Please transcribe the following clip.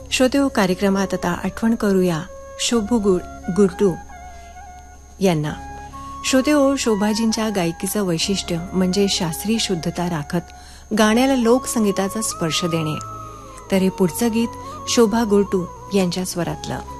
श्रोते कार्यक्रमात आता आठवण करूया शोभू गुरटू यांना. श्रोते शोभाजींच्या गायकीचं वैशिष्ट्य म्हणजे शास्त्रीय शुद्धता राखत गाण्याला लोकसंगीताचा स्पर्श देणे. तर हे पुढचं गीत शोभा गुरटू यांच्या स्वरातलं.